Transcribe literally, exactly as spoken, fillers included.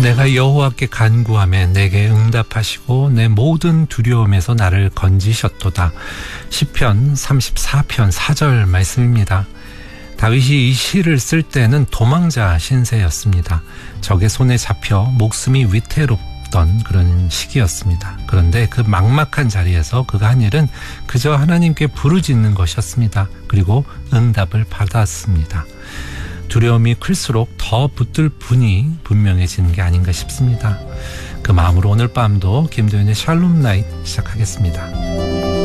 내가 여호와께 간구하며 내게 응답하시고 내 모든 두려움에서 나를 건지셨도다. 시편 삼십사 편 사 절 말씀입니다. 다윗이 이 시를 쓸 때는 도망자 신세였습니다. 적의 손에 잡혀 목숨이 위태롭던 그런 시기였습니다. 그런데 그 막막한 자리에서 그가 한 일은 그저 하나님께 부르짖는 것이었습니다. 그리고 응답을 받았습니다. 두려움이 클수록 더 붙들 분이 분명해지는 게 아닌가 싶습니다. 그 마음으로 오늘 밤도 김도현의 샬롬 나잇 시작하겠습니다.